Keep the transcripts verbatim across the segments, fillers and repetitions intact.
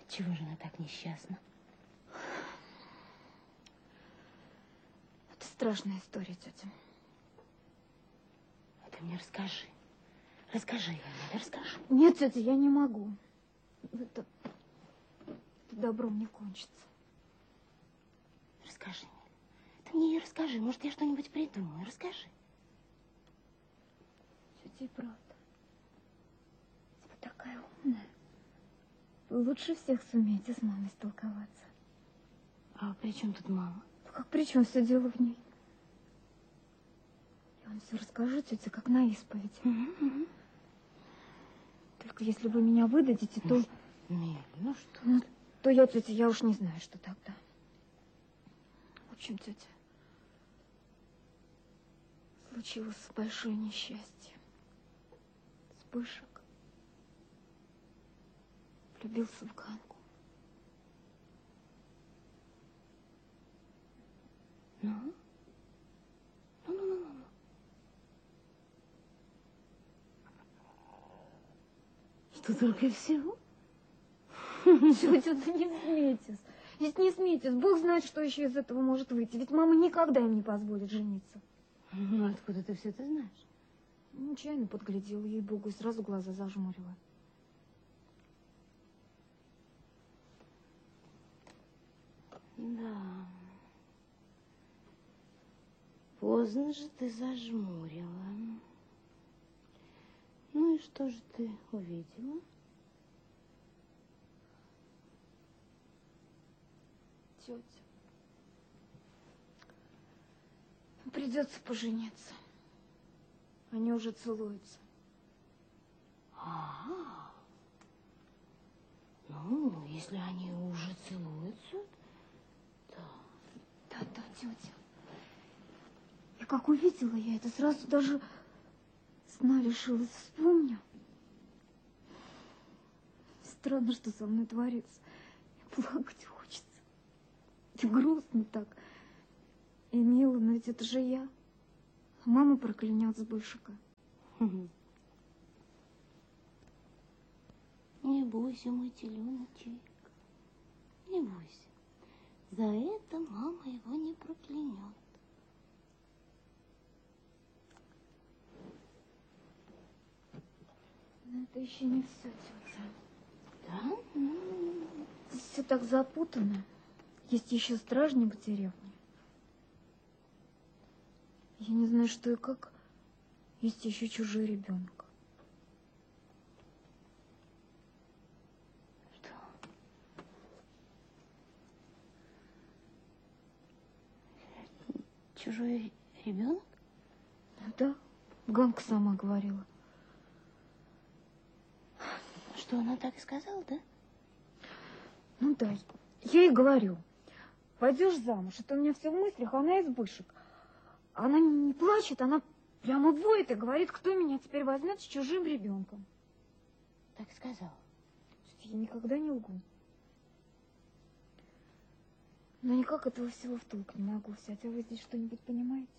Чего же она так несчастна? Это страшная история, тетя. А ты мне расскажи. Расскажи, Галя, расскажи. Нет, тетя, я не могу. Это, это добро не кончится. Расскажи, Неля. Ты мне и расскажи. Может, я что-нибудь придумаю. Расскажи. Тетя, и правда. Вы такая умная. Вы лучше всех сумеете с мамой столковаться. А при чем тут мама? Ну, как при чем? Все дело в ней. Я вам все расскажу, тетя, как на исповеди. Угу. Только если вы меня выдадите, то... Неля, ну что ну, то я, тетя, я уж не знаю, что тогда. В общем, тетя, случилось большое несчастье. Спышек влюбился в Ганку. Ну? Ну-ну-ну-ну. Что только всего? Тетя, да не смейтесь. Ведь не смейтесь. Бог знает, что еще из этого может выйти. Ведь мама никогда им не позволит жениться. Ну, откуда ты все это знаешь? Нечаянно подглядела, ей-богу, и сразу глаза зажмурила. Да. Поздно же ты зажмурила. Ну и что же ты увидела? Тетя, придется пожениться. Они уже целуются. А, ну, если они уже целуются, то... Да-да, тетя. И как увидела я это, сразу даже сна лишилась, вспомню. Странно, что со мной творится. И плакать хочется. И грустно так. И мило, но ведь это же я. Мама проклянет Збышика. Не бойся, мой теленочек, не бойся. За это мама его не проклянет. Но это еще не все, тетя. Да? Здесь все так запутано. Есть еще стражник в деревне. Я не знаю, что и как. Есть еще чужой ребенок. Что? Чужой ребенок? Да, Ганка сама говорила. Что, она так и сказала, да? Ну да, я ей говорю. Пойдешь замуж, это у меня все в мыслях, а она Збышек. Она не плачет, она прямо воет и говорит, кто меня теперь возьмет с чужим ребенком. Так сказала. Я никогда не лгу. Но никак этого всего в толк не могу взять. А вы здесь что-нибудь понимаете?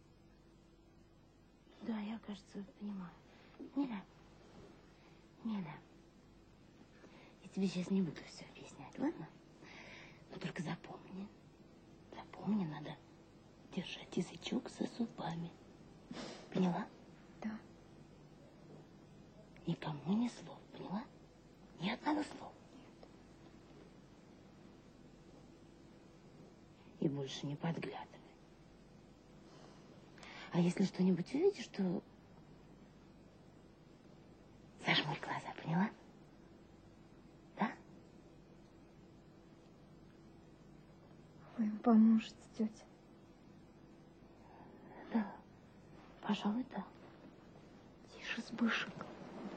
Да, я, кажется, понимаю. Неля, Неля, я тебе сейчас не буду все объяснять, ладно? Но только запомни, запомни, надо держать язычок за зубами. Поняла? Да. Никому ни слов, поняла? Ни одного слова. Нет. И больше не подглядывай. А если что-нибудь увидишь, то зажмурь глаза, поняла? Да? Вы им поможете, тетя? Да. Пожалуй, да. Тише, Збышек.